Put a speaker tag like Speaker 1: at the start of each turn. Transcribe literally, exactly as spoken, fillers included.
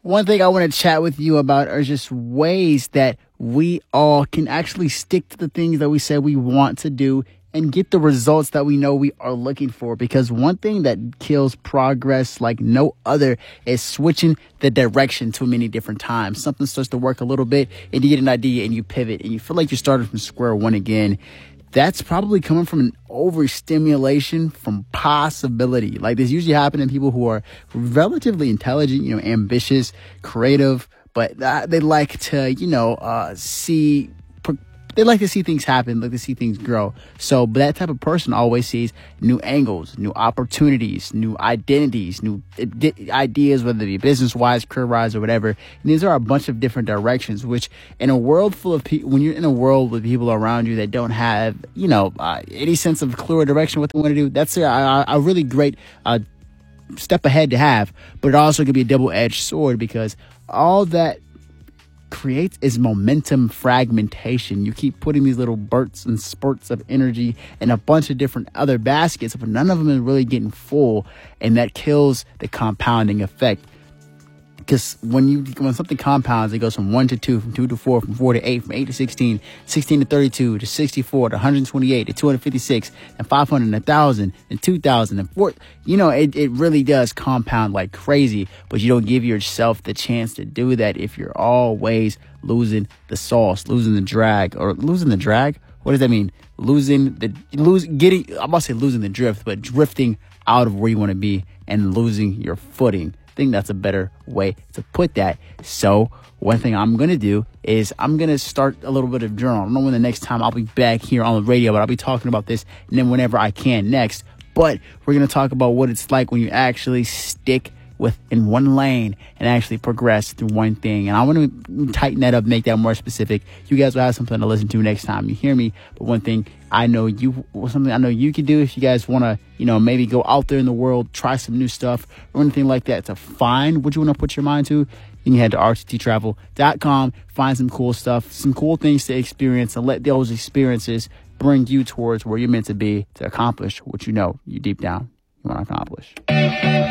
Speaker 1: One thing I want to chat with you about are just ways that we all can actually stick to the things that we said we want to do and get the results that we know we are looking for. Because one thing that kills progress like no other is switching the direction too many different times. Something starts to work a little bit and you get an idea and you pivot and you feel like you're starting from square one again. That's probably coming from an overstimulation from possibility. Like this usually happens in people who are relatively intelligent, you know, ambitious, creative, but uh, they like to, you know, uh, see, they like to see things happen, like to see things grow. So but that type of person always sees new angles, new opportunities, new identities, new ideas, whether it be business-wise, career-wise, or whatever. And these are a bunch of different directions, which in a world full of people, when you're in a world with people around you that don't have, you know, uh, any sense of clear direction what they want to do, that's a, a, a really great uh, step ahead to have. But it also can be a double-edged sword because all that creates is momentum fragmentation. You keep putting these little bursts and spurts of energy in a bunch of different other baskets, but none of them is really getting full, and that kills the compounding effect. Because when you when something compounds, it goes from one to two, from two to four, from four to eight, from eight to sixteen, sixteen to thirty-two, to sixty-four, to one hundred twenty-eight, to two hundred fifty-six, and five hundred, and one thousand, and two thousand, and four. You know, it, it really does compound like crazy, but you don't give yourself the chance to do that if you're always losing the sauce, losing the drag, or losing the drag. What does that mean? Losing the, lose, getting, I'm about to say losing the drift, but drifting out of where you want to be and losing your footing. I think that's a better way to put that. So one thing I'm going to do is I'm going to start a little bit of journal. I don't know when the next time I'll be back here on the radio, but I'll be talking about this and then whenever I can next. But we're going to talk about what it's like when you actually stick with in one lane and actually progress through one thing. And I want to tighten that up, make that more specific. You guys will have something to listen to next time you hear me. But one thing I know you, something I know you can do if you guys want to, you know, maybe go out there in the world, try some new stuff or anything like that to find what you want to put your mind to, you can head to r t t travel dot com, find some cool stuff, some cool things to experience, and let those experiences bring you towards where you're meant to be to accomplish what you know you deep down you want to accomplish.